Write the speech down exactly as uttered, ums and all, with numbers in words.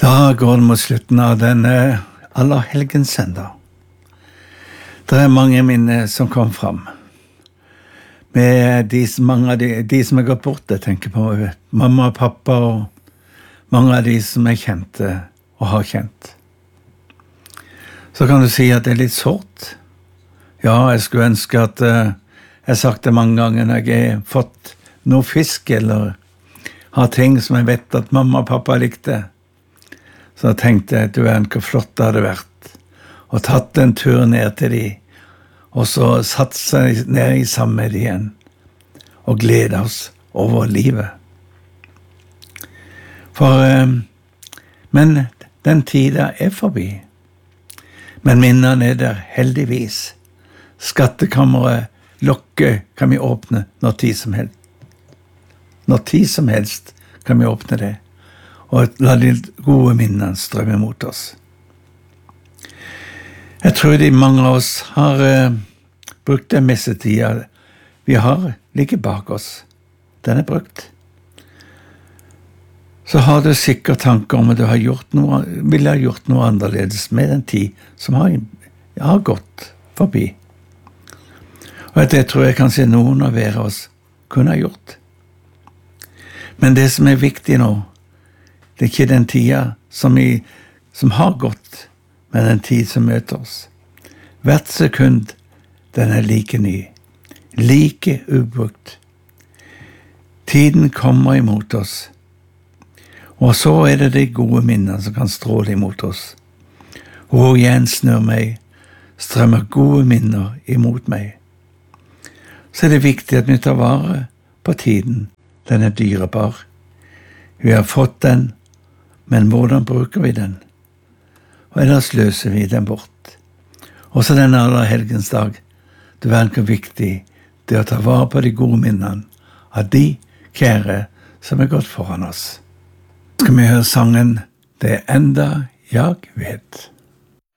Da går det mot slutten av denne Allerhelgenssøndag. Det er mange minner som kom fram. Med de, mange av de, de som er gått bort, jeg tenker på mamma og pappa, og mange av de som jeg kjente og har kjent. Så kan du si at det er litt sårt. Ja, jeg skulle ønske at uh, jeg har sagt det mange ganger når jeg har fått noe fisk, eller har ting som jeg vet at mamma og pappa likte. Så jeg tenkte jeg, du er en hvor flott det hadde vært, og tatt en tur ned til de, og så satt seg ned i sammen med de igjen, og glede oss over livet. For, eh, men den tiden er forbi. Men minnene er der heldigvis. Skattkammeret lukker kan vi åpne når tid som helst. Når tid som helst kan vi åpne det, og la de gode minnene strømme mot oss. Jeg tror de mange av oss har uh, brukt den messetida vi har like bak oss. Den er brukt. Så har du sikkert tanker om at du har gjort noe, ville ha gjort noe annerledes med den tid som har, har gått forbi. Og det tror jeg kanskje noen av hver av oss kunne ha gjort. Men det som er viktig nå, det er ikke den tida som, i, som har gått, men den tid som møter oss. Hvert sekund, den er like ny, like ubrukt. Tiden kommer imot oss, og så er det de gode minnene som kan stråle imot oss. Hvor igjen snør meg, strømmer gode minner imot meg. Så er det viktig at vi tar vare på tiden. Den er dyrebar. Vi har fått den, men hvordan bruker vi den? Og ellers løser vi den bort. Også denne Allerhelgensdag, det er hvor viktig det er å ta vare på de gode minnene av de kjære som er gått foran oss. Skal vi høre sangen «Det enda jeg vet».